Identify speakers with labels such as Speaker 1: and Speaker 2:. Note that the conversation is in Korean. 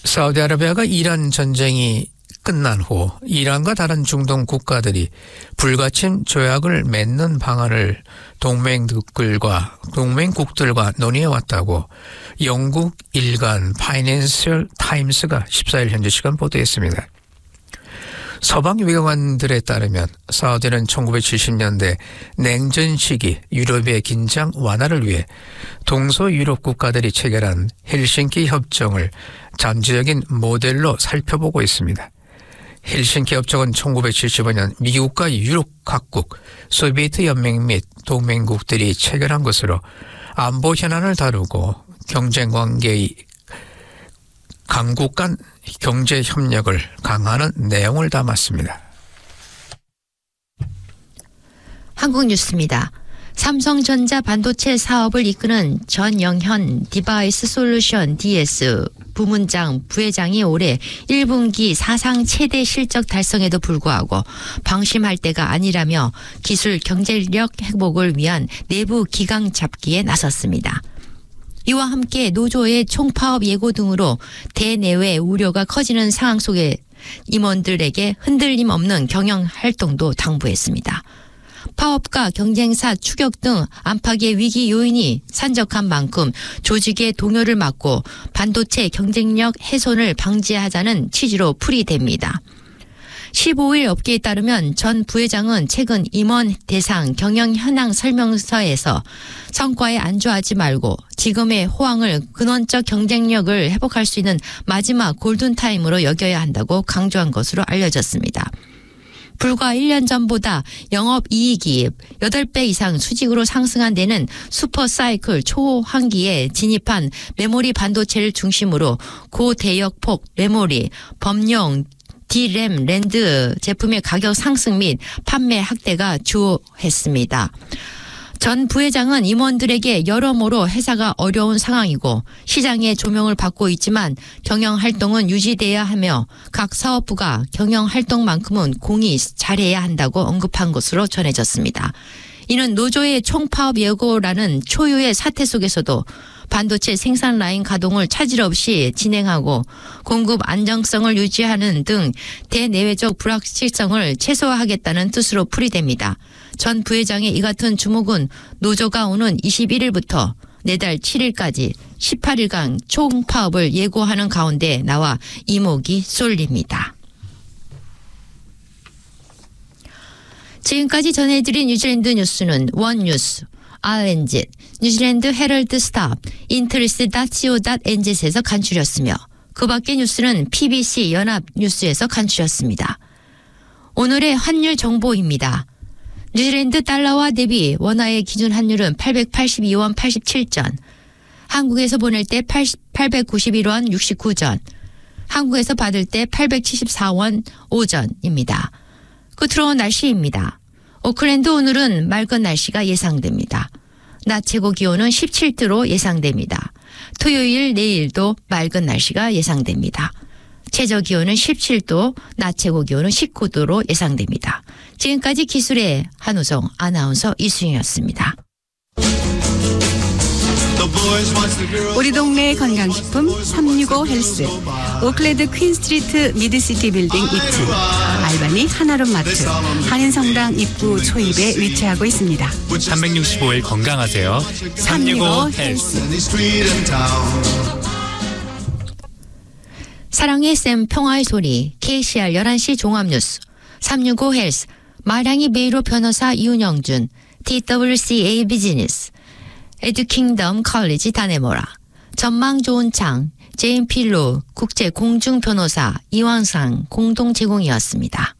Speaker 1: 사우디아라비아가 이란 전쟁이 끝난 후 이란과 다른 중동 국가들이 불가침 조약을 맺는 방안을 동맹국들과 논의해왔다고 영국 일간 파이낸셜 타임스가 14일 현지 시간 보도했습니다. 서방 외교관들에 따르면 사우디는 1970년대 냉전 시기 유럽의 긴장 완화를 위해 동서유럽 국가들이 체결한 헬싱키 협정을 잠재적인 모델로 살펴보고 있습니다. 헬싱키 협정은 1975년 미국과 유럽 각국, 소비에트 연맹 및 동맹국들이 체결한 것으로 안보 현안을 다루고 경쟁관계의 강국 간 경제 협력을 강화하는 내용을 담았습니다.
Speaker 2: 한국 뉴스입니다. 삼성전자 반도체 사업을 이끄는 전영현 디바이스 솔루션 DS 부문장 부회장이 올해 1분기 사상 최대 실적 달성에도 불구하고 방심할 때가 아니라며 기술 경제력 회복을 위한 내부 기강 잡기에 나섰습니다. 이와 함께 노조의 총파업 예고 등으로 대내외 우려가 커지는 상황 속에 임원들에게 흔들림 없는 경영 활동도 당부했습니다. 파업과 경쟁사 추격 등 안팎의 위기 요인이 산적한 만큼 조직의 동요를 막고 반도체 경쟁력 훼손을 방지하자는 취지로 풀이됩니다. 15일 업계에 따르면 전 부회장은 최근 임원 대상 경영 현황 설명서에서 성과에 안주하지 말고 지금의 호황을 근원적 경쟁력을 회복할 수 있는 마지막 골든타임으로 여겨야 한다고 강조한 것으로 알려졌습니다. 불과 1년 전보다 영업이익이 8배 이상 수직으로 상승한 데는 슈퍼사이클 초환기에 진입한 메모리 반도체를 중심으로 고대역폭 메모리, 범용, D램, 랜드 제품의 가격 상승 및 판매 확대가 주요했습니다. 전 부회장은 임원들에게 여러모로 회사가 어려운 상황이고 시장의 조명을 받고 있지만 경영활동은 유지돼야 하며 각 사업부가 경영활동만큼은 공히 잘해야 한다고 언급한 것으로 전해졌습니다. 이는 노조의 총파업 예고라는 초유의 사태 속에서도 반도체 생산 라인 가동을 차질 없이 진행하고 공급 안정성을 유지하는 등 대내외적 불확실성을 최소화하겠다는 뜻으로 풀이됩니다. 전 부회장의 이 같은 주목은 노조가 오는 21일부터 내달 7일까지 18일간 총파업을 예고하는 가운데 나와 이목이 쏠립니다. 지금까지 전해드린 뉴질랜드 뉴스는 원뉴스, RNZ, 뉴질랜드 헤럴드 스타, 인트리스.co.nz에서 간추렸으며 그 밖의 뉴스는 PBC 연합뉴스에서 간추렸습니다. 오늘의 환율 정보입니다. 뉴질랜드 달러와 대비 원화의 기준 환율은 882원 87전, 한국에서 보낼 때 891원 69전, 한국에서 받을 때 874원 5전입니다. 끝으로 날씨입니다. 오클랜드 오늘은 맑은 날씨가 예상됩니다. 낮 최고 기온은 17도로 예상됩니다. 토요일 내일도 맑은 날씨가 예상됩니다. 최저 기온은 17도, 낮 최고 기온은 19도로 예상됩니다. 지금까지 기술의 한우성 아나운서 이수영이었습니다.
Speaker 3: 우리 동네 건강식품 365 헬스, 오클랜드 퀸스트리트 미드시티 빌딩 2층, 알바니 하나룸 마트, 한인성당 입구 초입에 위치하고 있습니다.
Speaker 4: 365일 건강하세요. 365 헬스.
Speaker 2: 사랑의 쌤 평화의 소리 KCR 11시 종합뉴스 365 헬스 마량이 메이로 변호사 이윤영준 TWCA 비즈니스 에듀킹덤 컬리지 다네모라 전망 좋은 창 제인 필로 국제 공중 변호사 이왕상 공동 제공이었습니다.